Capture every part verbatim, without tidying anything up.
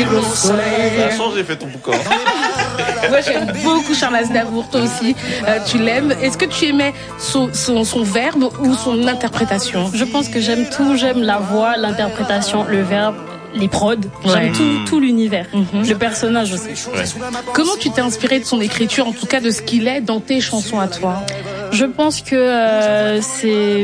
au soleil. Ça a changé, fait ton boucan. Moi, j'aime beaucoup Charles Aznavour, toi aussi, euh, tu l'aimes. Est-ce que tu aimais son, son, son verbe ou son interprétation? Je pense que j'aime tout, j'aime la voix, l'interprétation, le verbe, les prods, j'aime Ouais. tout, tout l'univers, Mhm. le personnage aussi. Ouais. Comment tu t'es inspiré de son écriture, en tout cas de ce qu'il est dans tes chansons à toi? Je pense que euh, c'est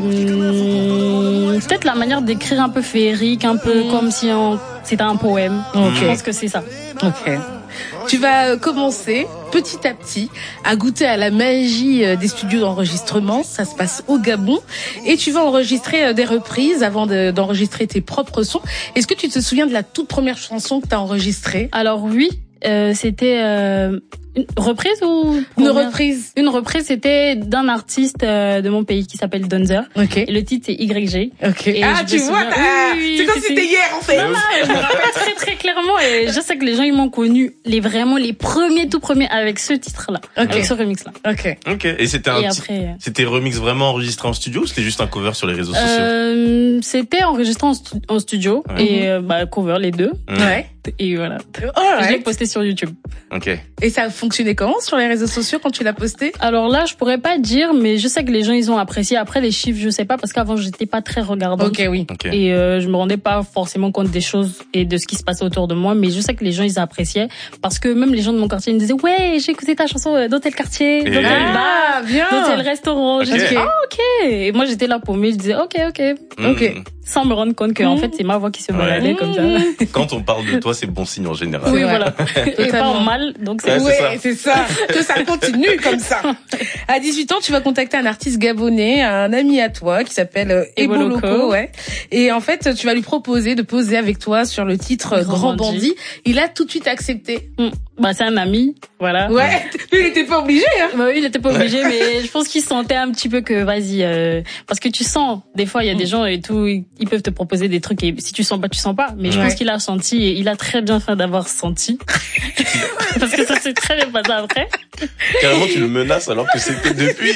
hum, peut-être la manière d'écrire un peu féerique, un peu Mm. comme si on, c'était un poème. Ok. Je pense que c'est ça. Ok. Tu vas euh, commencer petit à petit à goûter à la magie euh, des studios d'enregistrement. Ça se passe au Gabon. Et tu vas enregistrer euh, des reprises avant de- d'enregistrer tes propres sons. Est-ce que tu te souviens de la toute première chanson que tu as enregistrée? Alors oui, euh, c'était euh, une reprise ou Une reprise. Une reprise, c'était d'un artiste euh, de mon pays qui s'appelle Donzer. Ok. Et le titre c'est Y G. Ok. Et Ah, je tu me vois, souviens- t'as- oui, oui, c'est comme si c'était- c'était hier, en fait. Non, non, je me rappelle très très clairement et je sais que les gens ils m'ont connu les vraiment les premiers tout premiers avec ce titre-là, Ok. avec ce remix-là. Ok. Ok. Et c'était un Et petit, après, euh, c'était remix vraiment enregistré en studio ou c'était juste un cover sur les réseaux sociaux? euh, c'était enregistré en, stu- en studio Ouais. et euh, bah cover les deux Mmh. Ouais. et voilà. Oh, Je l'ai ouais. posté sur YouTube. Ok. Et ça a fonctionné comment sur les réseaux sociaux quand tu l'as posté? Alors là, je pourrais pas dire, mais je sais que les gens ils ont apprécié. Après les chiffres, je sais pas parce qu'avant j'étais pas très regardante. Ok, oui. Ok. Et euh, je me rendais pas forcément compte des choses et de ce qui se passait autour de moi, mais je sais que les gens ils appréciaient parce que même les gens de mon quartier ils me disaient ouais j'ai écouté ta chanson euh, dans tel quartier, Et- dans tel bar, Ah, bien. dans tel restaurant. Ok. Je disais ah ok. Et moi j'étais là pour moi, je disais ok ok, Ok. Mmh. sans me rendre compte que en Mmh. fait c'est ma voix qui se Ouais. baladait comme ça. Quand on parle de toi, c'est bon signe en général. Oui vrai. voilà. Et pas Totalement. en mal donc c'est Ouais, c'est Ouais, ça. c'est ça. Que ça continue comme ça. À dix-huit ans, tu vas contacter un artiste gabonais, un ami à toi, qui s'appelle euh, Ebo Ebo Loco, Loco. ouais. Et en fait, tu vas lui proposer de poser avec toi sur le titre euh, Grand, Grand Bandit. Bandit. Il a tout de suite accepté. Hmm. Bah c'est un ami, voilà. Ouais. Mais il était pas obligé, hein. Bah oui, il était pas obligé, mais je pense qu'il sentait un petit peu que vas-y, euh, parce que tu sens, des fois il y a des gens et tout, ils peuvent te proposer des trucs et si tu sens pas, tu sens pas. Mais je Ouais. pense qu'il a senti et il a très bien fait d'avoir senti, parce que ça s'est très bien passé après. Carrément, tu le menaces alors que c'était depuis.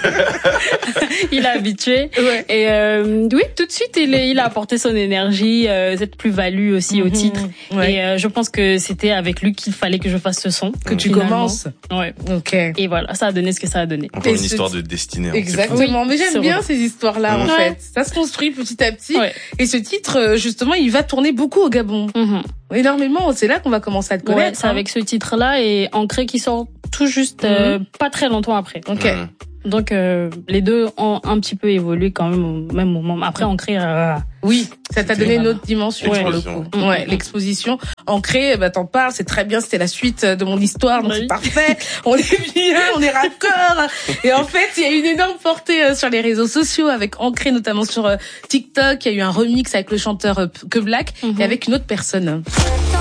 Il a habitué Ouais. et euh, oui, tout de suite il, est- il a apporté son énergie, euh, cette plus-value aussi au titre. Ouais. Et euh, je pense que c'était avec lui qu'il fallait que je fasse ce son. Que tu finalement. commences. Ouais. Ok. Et voilà, ça a donné ce que ça a donné. Encore Et une ce- histoire de destinée. hein, c'est fou. Exactement. Mais Oui, j'aime c'est bien vrai. ces histoires-là, en Ouais. fait. Ça se construit petit à petit. Ouais. Et ce titre, euh, justement, il va tourner beaucoup au Gabon. Mhm. Énormément. C'est là qu'on va commencer à te Ouais, connaître. c'est hein. avec ce titre-là et Ancré qui sort tout juste euh, pas très longtemps après. Ok. Mmh. Donc euh, les deux ont un petit peu évolué quand même au même moment. Après Ancré, euh, Oui, ça t'a donné une autre dimension Ouais. pour le L'explosion. coup. Ouais, l'exposition ancrée, bah t'en parles, c'est très bien, c'était la suite de mon histoire, donc Oui. c'est parfait. On est bien, on est raccord. Et en fait, il y a une énorme portée euh, sur les réseaux sociaux avec Ancré, notamment sur euh, TikTok. Il y a eu un remix avec le chanteur euh, Que Black Mhm. et avec une autre personne.